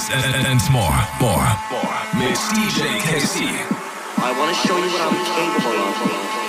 and more. Mit DJ KC. I want to show you what I'm capable of.